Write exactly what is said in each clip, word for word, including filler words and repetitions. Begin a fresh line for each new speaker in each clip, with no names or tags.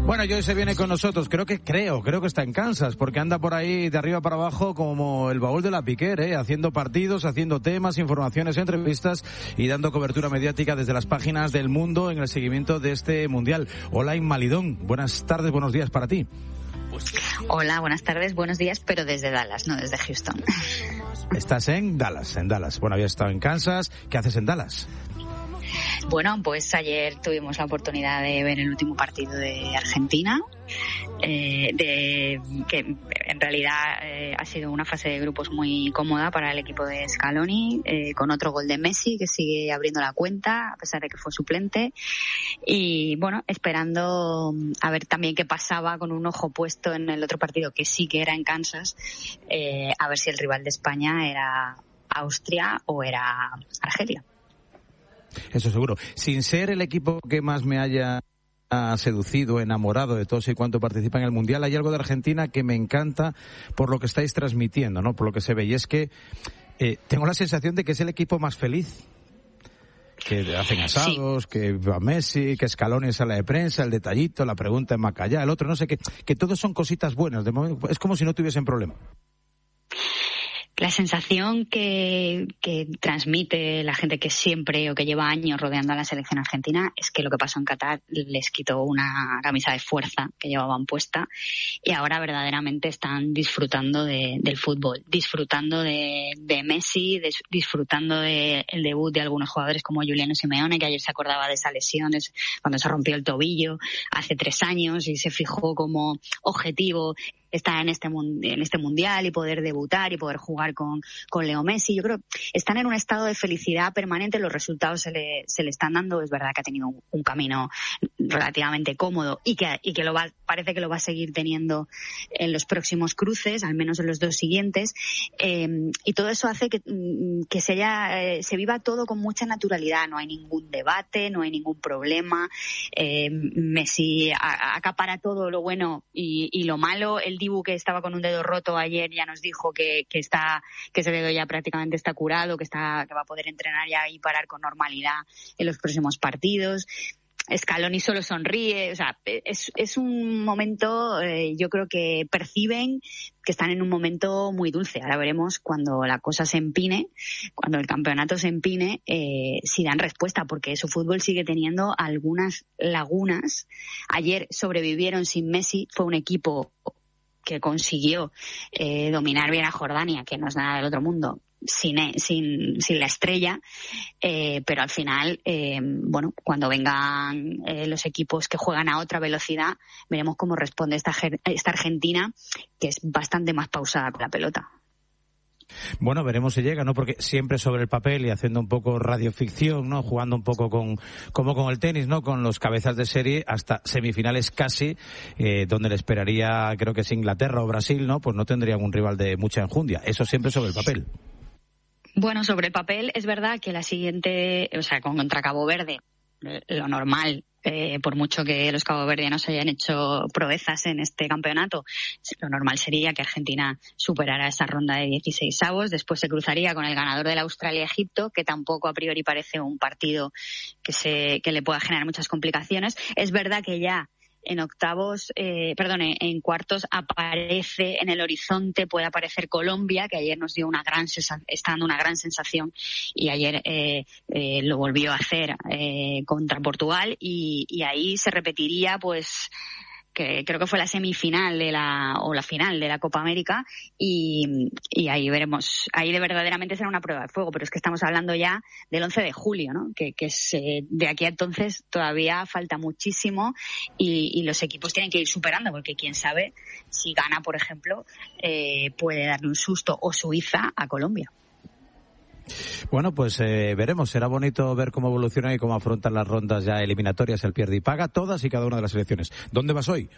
Bueno, Joy se viene con nosotros, creo que creo, creo que está en Kansas, porque anda por ahí de arriba para abajo como el baúl de la Piquer, ¿eh? Haciendo partidos, haciendo temas, informaciones, entrevistas y dando cobertura mediática desde las páginas del mundo en el seguimiento de este Mundial. Hola, Inma Lidón, buenas tardes, buenos días para ti.
Hola, buenas tardes, buenos días, pero desde Dallas, no desde Houston.
Estás en Dallas, en Dallas. Bueno, había estado en Kansas, ¿qué haces en Dallas?
Bueno, pues ayer tuvimos la oportunidad de ver el último partido de Argentina, eh, de que en realidad eh, ha sido una fase de grupos muy cómoda para el equipo de Scaloni, eh, con otro gol de Messi que sigue abriendo la cuenta a pesar de que fue suplente, y bueno, esperando a ver también qué pasaba, con un ojo puesto en el otro partido que sí que era en Kansas, eh, a ver si el rival de España era Austria o era Argelia.
Eso seguro. Sin ser el equipo que más me haya seducido, enamorado de todos y cuanto participa en el Mundial, hay algo de Argentina que me encanta por lo que estáis transmitiendo, ¿no? Por lo que se ve. Y es que eh, tengo la sensación de que es el equipo más feliz. Que hacen asados, sí. Que va Messi, que Scaloni en sala de prensa, el detallito, la pregunta en Macallá, el otro, no sé qué. Que todos son cositas buenas. De momento, es como si no tuviesen problema.
La sensación que, que transmite la gente que siempre o que lleva años rodeando a la selección argentina es que lo que pasó en Qatar les quitó una camisa de fuerza que llevaban puesta y ahora verdaderamente están disfrutando de, del fútbol, disfrutando de, de Messi, de, disfrutando del de debut de algunos jugadores como Juliano Simeone, que ayer se acordaba de esa lesión cuando se rompió el tobillo hace tres años y se fijó como objetivo estar en este en este mundial y poder debutar y poder jugar con, con Leo Messi. Yo creo que están en un estado de felicidad permanente, los resultados se le, se le están dando. Es verdad que ha tenido un, un camino relativamente cómodo y que, y que lo va, parece que lo va a seguir teniendo en los próximos cruces, al menos en los dos siguientes, eh, y todo eso hace que, que se, haya, eh, se viva todo con mucha naturalidad. No hay ningún debate, no hay ningún problema. eh, Messi acapara todo lo bueno y, y lo malo. El Dibu, que estaba con un dedo roto ayer, ya nos dijo que, que está, que ese dedo ya prácticamente está curado, que está, que va a poder entrenar ya y parar con normalidad en los próximos partidos. Scaloni solo sonríe, o sea, es, es un momento, eh, yo creo que perciben que están en un momento muy dulce. Ahora veremos cuando la cosa se empine, cuando el campeonato se empine, eh, si dan respuesta, porque su fútbol sigue teniendo algunas lagunas. Ayer sobrevivieron sin Messi, fue un equipo que consiguió eh, dominar bien a Jordania, que no es nada del otro mundo, sin sin, sin la estrella, eh, pero al final, eh, bueno, cuando vengan eh, los equipos que juegan a otra velocidad, veremos cómo responde esta, esta Argentina, que es bastante más pausada con la pelota.
Bueno, veremos si llega, ¿no? Porque siempre sobre el papel y haciendo un poco radioficción, ¿no? Jugando un poco con, como con el tenis, ¿no? Con los cabezas de serie hasta semifinales casi, eh, donde le esperaría, creo que es Inglaterra o Brasil, ¿no? Pues no tendrían un rival de mucha enjundia. Eso siempre sobre el papel.
Bueno, sobre el papel es verdad que la siguiente, o sea, contra Cabo Verde, lo normal, eh, por mucho que los caboverdianos hayan hecho proezas en este campeonato, lo normal sería que Argentina superara esa ronda de dieciseisavos, después se cruzaría con el ganador de la Australia-Egipto, que tampoco a priori parece un partido que se que le pueda generar muchas complicaciones. Es verdad que ya en octavos, eh, perdón, en cuartos aparece en el horizonte, puede aparecer Colombia, que ayer nos dio una gran sensación, está dando una gran sensación, y ayer eh, eh, lo volvió a hacer eh, contra Portugal, y, y ahí se repetiría, pues, que creo que fue la semifinal de la o la final de la Copa América, y, y ahí veremos, ahí de verdaderamente será una prueba de fuego, pero es que estamos hablando ya del once de julio, ¿no? Que, que es, eh, de aquí a entonces todavía falta muchísimo, y, y los equipos tienen que ir superando, porque quién sabe si gana, por ejemplo, eh, puede darle un susto, o Suiza a Colombia.
Bueno, pues eh, veremos. Será bonito ver cómo evoluciona y cómo afrontan las rondas ya eliminatorias el pierde y paga, todas y cada una de las selecciones. ¿Dónde vas hoy?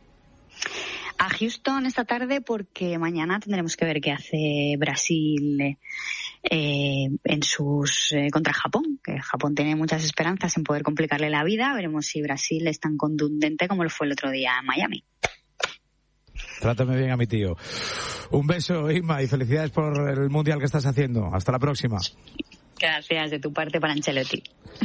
A Houston esta tarde, porque mañana tendremos que ver qué hace Brasil eh, en sus eh, contra Japón, que Japón tiene muchas esperanzas en poder complicarle la vida. Veremos si Brasil es tan contundente como lo fue el otro día en Miami.
Trátame bien a mi tío. Un beso, Inma, y felicidades por el Mundial que estás haciendo. Hasta la próxima.
Gracias de tu parte para Ancelotti.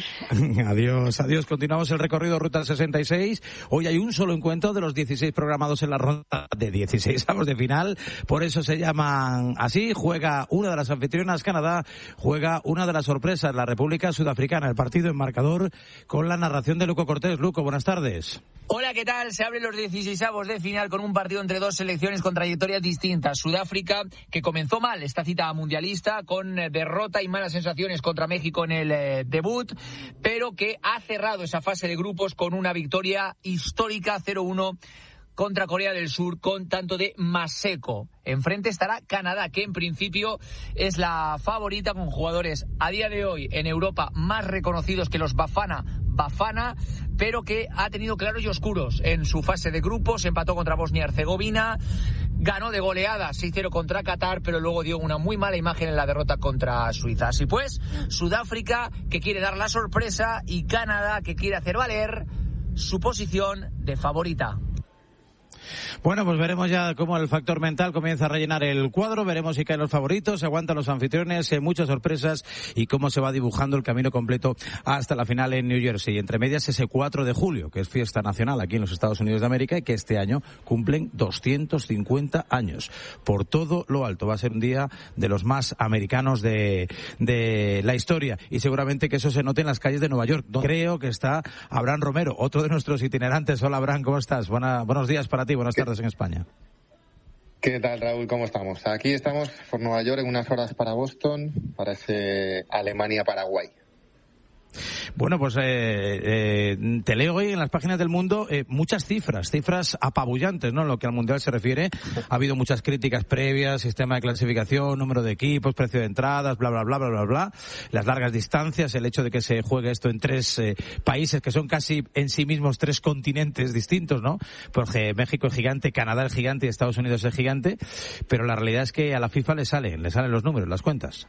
Adiós, adiós. Continuamos el recorrido Ruta sesenta y seis. Hoy hay un solo encuentro de los dieciséis programados en la ronda de dieciséis avos de final. Por eso se llaman así. Juega una de las anfitrionas, Canadá. Juega una de las sorpresas, la República Sudafricana. El partido en marcador con la narración de Luco Cortés. Luco, buenas tardes.
Hola, ¿qué tal? Se abren los dieciséis avos de final con un partido entre dos selecciones con trayectorias distintas. Sudáfrica, que comenzó mal esta cita mundialista con derrota y malas sensaciones contra México en el eh, debut, pero que ha cerrado esa fase de grupos con una victoria histórica cero uno contra Corea del Sur con tanto de Maseko. Enfrente estará Canadá, que en principio es la favorita, con jugadores a día de hoy en Europa más reconocidos que los Bafana Bafana, pero que ha tenido claros y oscuros en su fase de grupos. Empató contra Bosnia-Herzegovina, ganó de goleada seis cero contra Qatar, pero luego dio una muy mala imagen en la derrota contra Suiza. Así pues, Sudáfrica, que quiere dar la sorpresa, y Canadá, que quiere hacer valer su posición de favorita.
Bueno, pues veremos ya cómo el factor mental comienza a rellenar el cuadro, veremos si caen los favoritos, se aguantan los anfitriones, eh, muchas sorpresas y cómo se va dibujando el camino completo hasta la final en New Jersey. Entre medias ese cuatro de julio, que es fiesta nacional aquí en los Estados Unidos de América y que este año cumplen doscientos cincuenta años. Por todo lo alto, va a ser un día de los más americanos de, de la historia y seguramente que eso se note en las calles de Nueva York, donde creo que está Abraham Romero, otro de nuestros itinerantes. Hola, Abraham, ¿cómo estás? Buena, buenos días para ti, buenas tardes en España.
¿Qué tal, Raúl? ¿Cómo estamos? Aquí estamos por Nueva York en unas horas para Boston, para ese Alemania-Paraguay.
Bueno, pues eh, eh, te leo hoy en las páginas del Mundo eh, muchas cifras, cifras apabullantes, ¿no? En lo que al Mundial se refiere. Ha habido muchas críticas previas, sistema de clasificación, número de equipos, precio de entradas, bla, bla, bla, bla, bla, bla. Las largas distancias, el hecho de que se juegue esto en tres eh, países que son casi en sí mismos tres continentes distintos, ¿no? Porque México es gigante, Canadá es gigante y Estados Unidos es gigante. Pero la realidad es que a la FIFA le salen, le salen los números, las cuentas.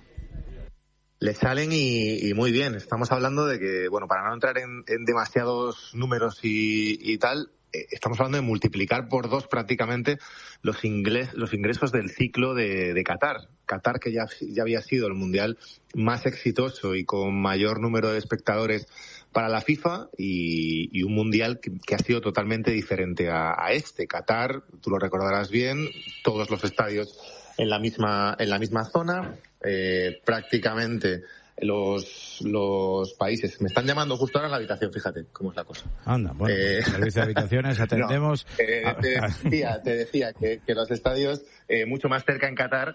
Le salen y, y muy bien. Estamos hablando de que, bueno, para no entrar en, en demasiados números y, y tal, eh, estamos hablando de multiplicar por dos prácticamente los, ingles, los ingresos del ciclo de, de Qatar. Qatar, que ya, ya había sido el mundial más exitoso y con mayor número de espectadores para la FIFA y, y un mundial que, que ha sido totalmente diferente a, a este. Qatar, tú lo recordarás bien, todos los estadios en la misma, en la misma zona. Eh, prácticamente los los países me están llamando justo ahora en la habitación, fíjate cómo es la cosa.
Anda, bueno, eh, servicio de habitaciones, atendemos.
No, eh, te decía, te decía que, que los estadios eh, mucho más cerca en Qatar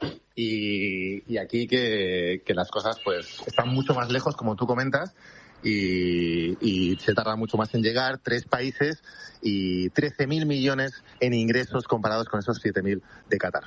y, y aquí que, que las cosas pues están mucho más lejos, como tú comentas, y, y se tarda mucho más en llegar. Tres países y trece mil millones en ingresos comparados con esos siete mil de Qatar.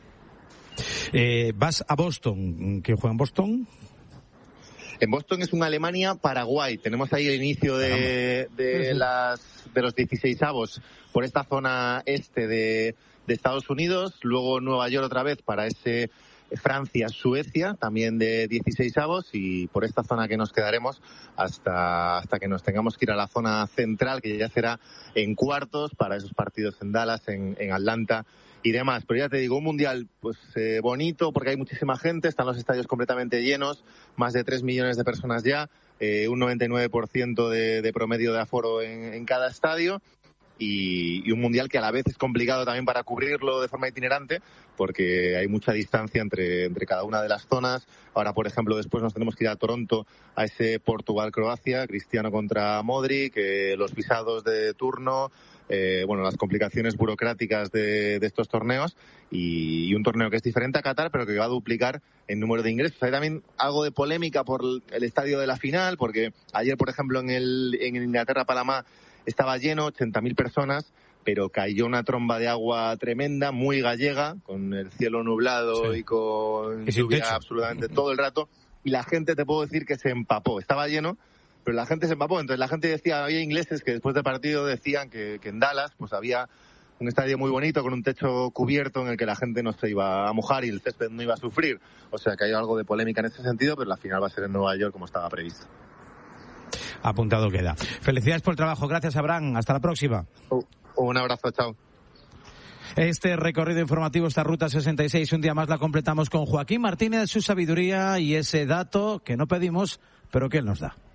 Eh, vas a Boston. ¿Quién juega en Boston?
En Boston es un Alemania-Paraguay. Tenemos ahí el inicio de, de, las, de los dieciséis avos por esta zona este de, de Estados Unidos. Luego Nueva York otra vez para ese Francia-Suecia, también de dieciséis avos. Y por esta zona que nos quedaremos hasta, hasta que nos tengamos que ir a la zona central, que ya será en cuartos para esos partidos en Dallas, en, en Atlanta y demás. Pero ya te digo, un mundial pues eh, bonito porque hay muchísima gente, están los estadios completamente llenos, más de tres millones de personas ya, eh, un noventa y nueve por ciento de, de promedio de aforo en, en cada estadio y, y un mundial que a la vez es complicado también para cubrirlo de forma itinerante porque hay mucha distancia entre, entre cada una de las zonas. Ahora, por ejemplo, después nos tenemos que ir a Toronto a ese Portugal-Croacia, Cristiano contra Modric, eh, los visados de turno, Eh, bueno, las complicaciones burocráticas de, de estos torneos y, y un torneo que es diferente a Qatar, pero que va a duplicar el número de ingresos. Hay también algo de polémica por el estadio de la final, porque ayer, por ejemplo, en el en Inglaterra-Panamá estaba lleno, ochenta mil personas, pero cayó una tromba de agua tremenda, muy gallega, con el cielo nublado sí. y con lluvia absolutamente todo el rato, y la gente, te puedo decir, que se empapó. Estaba lleno, pero la gente se empapó. Entonces la gente decía, había ingleses que después del partido decían que, que en Dallas pues había un estadio muy bonito con un techo cubierto en el que la gente no se iba a mojar y el césped no iba a sufrir. O sea que hay algo de polémica en ese sentido, pero la final va a ser en Nueva York como estaba previsto.
Apuntado queda. Felicidades por el trabajo. Gracias, Abraham. Hasta la próxima.
Uh, un abrazo. Chao.
Este recorrido informativo, esta Ruta sesenta y seis, un día más la completamos con Joaquín Martínez, su sabiduría y ese dato que no pedimos, pero que él nos da.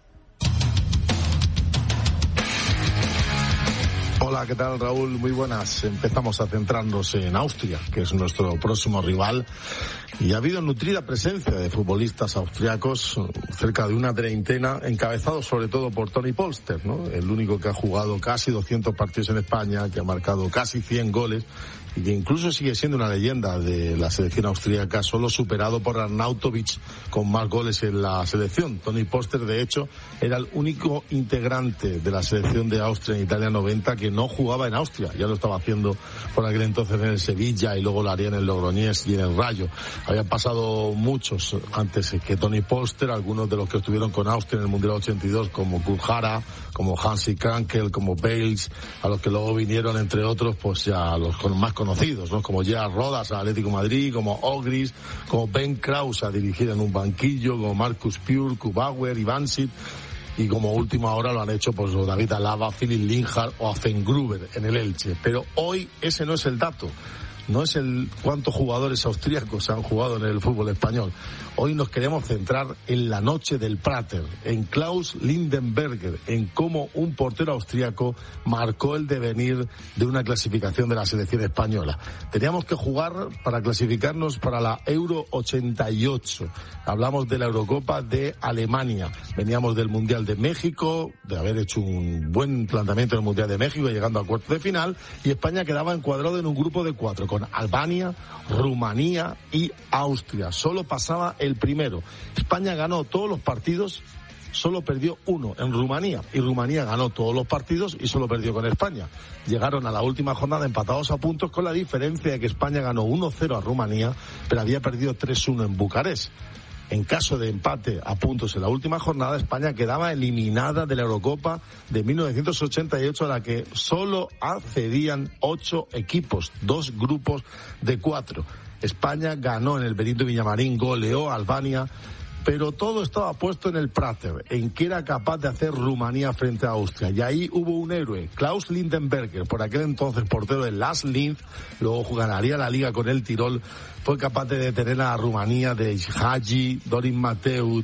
Hola, ¿qué tal, Raúl? Muy buenas. Empezamos a centrarnos en Austria, que es nuestro próximo rival, y ha habido nutrida presencia de futbolistas austriacos, cerca de una treintena, encabezados sobre todo por Toni Polster, ¿no? El único que ha jugado casi doscientos partidos en España, que ha marcado casi cien goles, y que incluso sigue siendo una leyenda de la selección austríaca, solo superado por Arnautovic con más goles en la selección. Toni Polster, de hecho, era el único integrante de la selección de Austria en Italia noventa que no jugaba en Austria. Ya lo estaba haciendo por aquel entonces en el Sevilla y luego lo haría en el Logroñés y en el Rayo. Habían pasado muchos antes que Toni Polster, algunos de los que estuvieron con Austria en el Mundial ochenta y dos, como Kurjara, como Hansi Krankel, como Bales, a los que luego vinieron, entre otros, pues ya los más conocidos, ¿no? Como Gerard Rodas al Atlético de Madrid, como Ogris, como Ben Kraus a dirigir en un banquillo, como Marcus Pure, Kubauer, Ivansic, y como último ahora lo han hecho pues David Alaba, Philipp Linhart o Afen Gruber en el Elche. Pero hoy ese no es el dato. No es el cuántos jugadores austríacos han jugado en el fútbol español. Hoy nos queremos centrar en la noche del Prater, en Klaus Lindenberger, en cómo un portero austríaco marcó el devenir de una clasificación de la selección española. Teníamos que jugar para clasificarnos para la Euro ochenta y ocho. Hablamos de la Eurocopa de Alemania. Veníamos del Mundial de México, de haber hecho un buen planteamiento en el Mundial de México, llegando a cuartos de final, y España quedaba encuadrado en un grupo de cuatro, con Albania, Rumanía y Austria. Solo pasaba el primero. España ganó todos los partidos, solo perdió uno en Rumanía. Y Rumanía ganó todos los partidos y solo perdió con España. Llegaron a la última jornada empatados a puntos, con la diferencia de que España ganó uno cero a Rumanía, pero había perdido tres uno en Bucarest. En caso de empate a puntos en la última jornada, España quedaba eliminada de la Eurocopa de mil novecientos ochenta y ocho, a la que solo accedían ocho equipos, dos grupos de cuatro. España ganó en el Benito Villamarín, goleó a Albania, pero todo estaba puesto en el Prater, en qué era capaz de hacer Rumanía frente a Austria. Y ahí hubo un héroe, Klaus Lindenberger, por aquel entonces portero del Last Linz, luego ganaría la liga con el Tirol. Fue capaz de detener a Rumanía de Hagi, Dorin Mateut,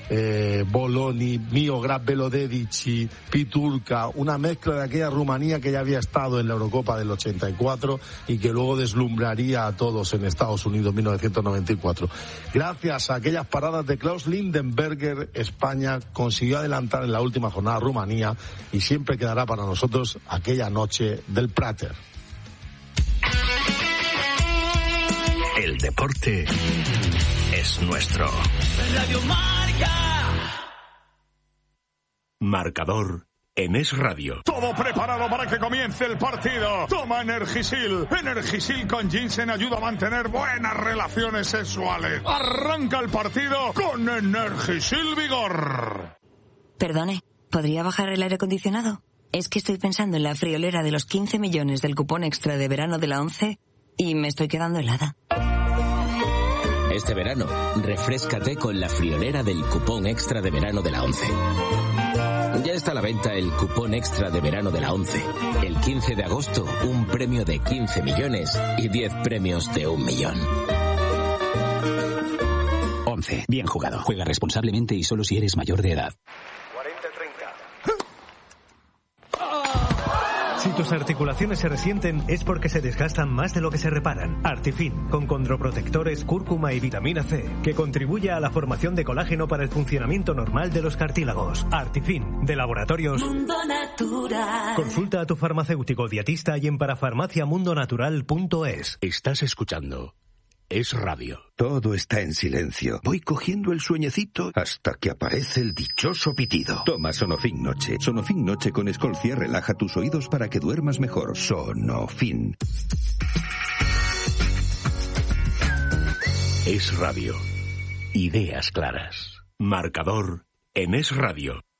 eh, Boloni, Miograd Velodedici, Piturca, una mezcla de aquella Rumanía que ya había estado en la Eurocopa del ochenta y cuatro y que luego deslumbraría a todos en Estados Unidos en mil novecientos noventa y cuatro. Gracias a aquellas paradas de Klaus Lindenberger, España consiguió adelantar en la última jornada a Rumanía, y siempre quedará para nosotros aquella noche del Prater.
El deporte es nuestro. Radio Marca. Marcador en Es Radio.
Todo preparado para que comience el partido. Toma Energisil. Energisil con ginseng ayuda a mantener buenas relaciones sexuales. Arranca el partido con Energisil Vigor.
Perdone, ¿podría bajar el aire acondicionado? Es que estoy pensando en la friolera de los quince millones del cupón extra de verano de la ONCE y me estoy quedando helada.
Este verano, refréscate con la friolera del cupón extra de verano de la ONCE. Ya está a la venta el cupón extra de verano de la ONCE. El quince de agosto, un premio de quince millones y diez premios de un millón.
ONCE. Bien jugado. Juega responsablemente y solo si eres mayor de edad.
Si tus articulaciones se resienten es porque se desgastan más de lo que se reparan. Artifin, con condroprotectores, cúrcuma y vitamina C, que contribuye a la formación de colágeno para el funcionamiento normal de los cartílagos. Artifin, de Laboratorios Mundo Natural. Consulta a tu farmacéutico dietista y en parafarmaciamundonatural punto es.
Estás escuchando Es Radio.
Todo está en silencio. Voy cogiendo el sueñecito hasta que aparece el dichoso pitido. Toma Sonofin Noche. Sonofin Noche con Escolcia relaja tus oídos para que duermas mejor. Sonofin.
Es Radio. Ideas claras. Marcador en Es Radio.